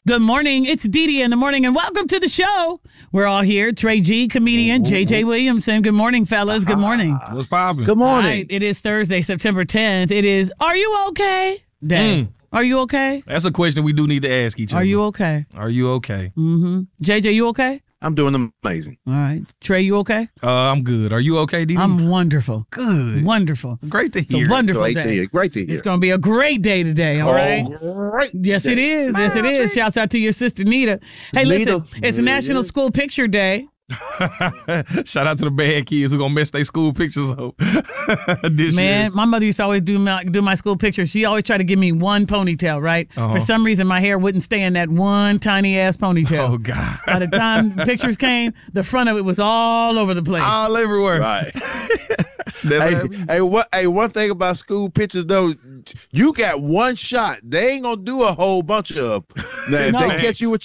Good morning. It's Dee Dee in the morning, and welcome to the show. We're all here. Trey G, comedian, JJ Williamson. Good morning, fellas. Good morning. What's poppin'? Good morning. Right, it is Thursday, September 10th. It is, are you okay? Day. Are you okay? That's a question we do need to ask each other. Are you okay? Are you okay? JJ, you okay? I'm doing amazing. All right. Trey, you okay? I'm good. Are you okay, Dee Dee? I'm wonderful. good. Wonderful. Great to It's hear. a wonderful Great day. to hear. Great to hear. It's going to be a great day today, all right? Great. Yes, it is. Yes, it is. Shouts out to your sister, Nita. Hey, listen, it's National School Picture Day. Shout out to the bad kids who gonna mess their school pictures up this Man, year. my mother used to always do my school pictures. She always tried to give me one ponytail, right? For some reason, my hair wouldn't stay in that one tiny-ass ponytail. Oh, God. By the time the pictures came, the front of it was all over the place. All everywhere. Right. That's One thing about school pictures though, you got one shot. They ain't gonna do a whole bunch of. Now, if No. they catch you with